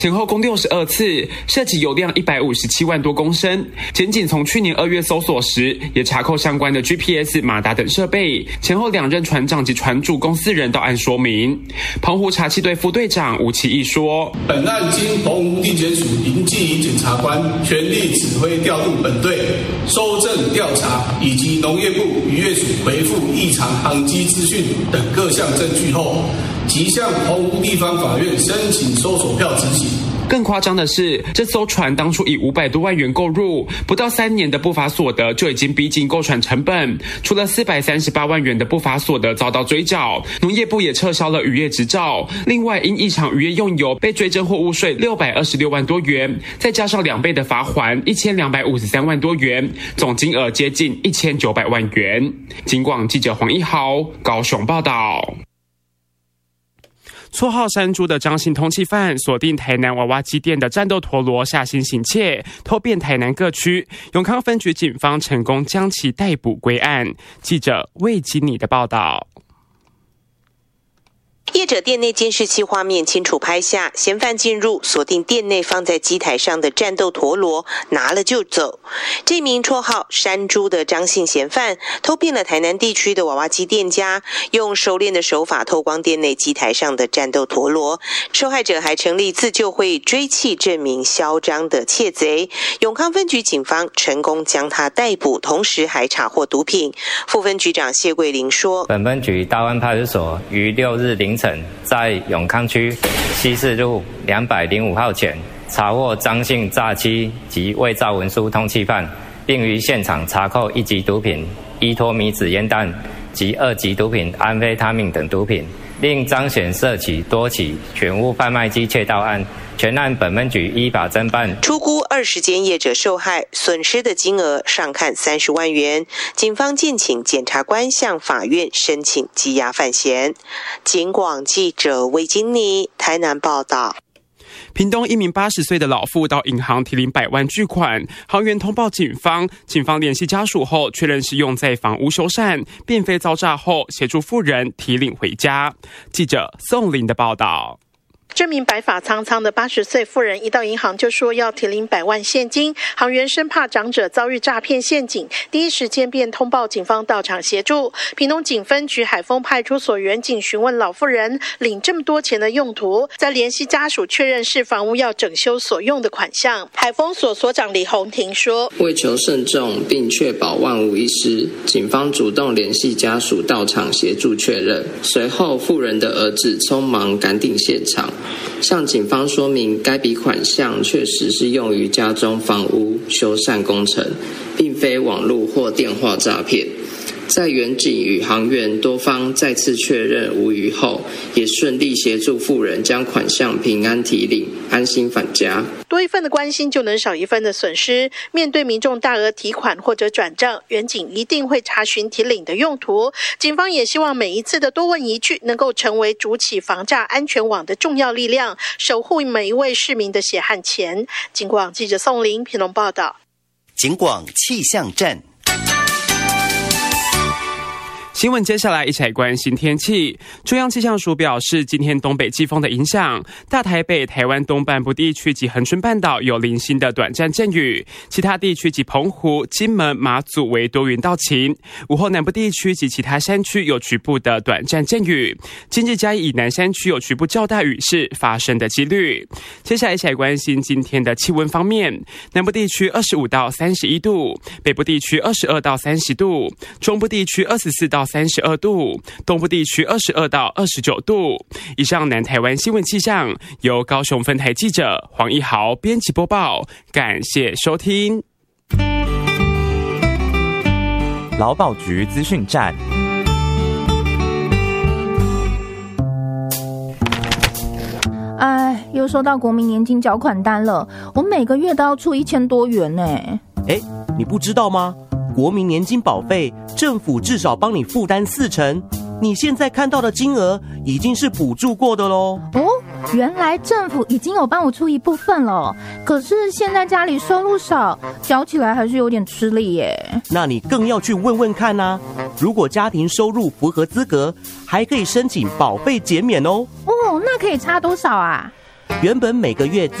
前后共62次，涉及油量157万多公升。检警从去年2月搜索时，也查扣相关的 GPS、马达等设备。前后2任船长及船主共4人到案说明。澎湖查缉队副队长吴其义说：“ 本案经澎湖地检署林继仪检察官全力指挥调度本队搜证调查，以及农业部渔业署回复异常航机资讯等各项证据后，即向澎湖地方法院申请搜索票执行。” 更夸张的是，这艘船当初以500多万元购入，不到3年的不法所得就已经逼近购船成本。除了438万元的不法所得遭到追缴，农业部也撤销了渔业执照。另外，因异常渔业用油被追征货物税626万多元，再加上2倍的罚锾1253万多元，总金额接近1900万元。警广记者黄一豪高雄报道。绰号山猪的张姓通缉犯锁定台南娃娃机店的战斗陀螺下心行窃，偷遍台南各区。永康分局警方成功将其逮捕归案。记者魏基尼的报道。 业者店内监视器画面清楚拍下，嫌犯进入，锁定店内放在机台上的战斗陀螺，拿了就走。这名绰号山猪的张姓嫌犯偷遍了台南地区的娃娃机店家，用熟练的手法偷光店内机台上的战斗陀螺。受害者还成立自救会追缉这名嚣张的窃贼。永康分局警方成功将他逮捕，同时还查获毒品。副分局长谢桂林说：“ 本分局大湾派出所于6日凌晨在永康区西四路205号前查获张姓诈欺及伪造文书通缉犯，并于现场查扣1级毒品依托米子烟弹及2级毒品安非他命等毒品，另彰显涉起多起选物贩卖机窃盗案。全案本分局依法侦办， 初估20间业者受害，损失的金额上看30万元。警方建请检察官向法院申请羁押犯嫌。警广记者魏金妮台南报道。 屏东一名80岁的老妇到银行提领100万巨款，行员通报警方，警方联系家属后确认是用在房屋修缮，并非遭诈后协助妇人提领回家。记者宋林的报道。 这名白发苍苍的80岁妇人一到银行就说要提领100万现金，行员生怕长者遭遇诈骗陷阱，第一时间便通报警方到场协助。屏东警分局海丰派出所员警询问老妇人领这么多钱的用途，再联系家属确认是房屋要整修所用的款项。海丰所所长李宏庭说：“ 为求慎重并确保万无一失，警方主动联系家属到场协助确认。随后，妇人的儿子匆忙赶抵现场。”向警方说明该笔款项确实是用于家中房屋修缮工程，并非网络或电话诈骗。在员警与行员多方再次确认无虞后，也顺利协助妇人将款项平安提领，安心返家。 多一份的关心就能少一份的损失。面对民众大额提款或者转账，员警一定会查询提领的用途。警方也希望每一次的多问一句，能够成为筑起防诈安全网的重要力量，守护每一位市民的血汗钱。警广记者宋林屏东报道。 警广气象站。 新闻接下来一起来关心天气。中央气象署表示，今天东北季风的影响，大台北、台湾东半部地区及恒春半岛有零星的短暂阵雨，其他地区及澎湖、金门、马祖为多云到晴。午后南部地区及其他山区有局部的短暂阵雨，今日嘉义以南山区有局部较大雨势发生的几率。接下来一起来关心今天的气温方面，南部地区25到31度，北部地区22到30度，中部地区24到32度，东部地区22到29度。以上南台湾新闻气象由高雄分台记者黄一豪编辑播报，感谢收听。 劳保局资讯站。 哎，又收到国民年金缴款单了，我每个月都要出1000多元呢。 你不知道吗？国民年金保费，政府至少帮你负担40%，你现在看到的金额已经是补助过的咯。 哦，原来政府已经有帮我出一部分了，可是现在家里收入少，缴起来还是有点吃力耶。 那你更要去问问看啊，如果家庭收入符合资格，还可以申请保费减免哦。 哦，那可以差多少啊？ 原本每个月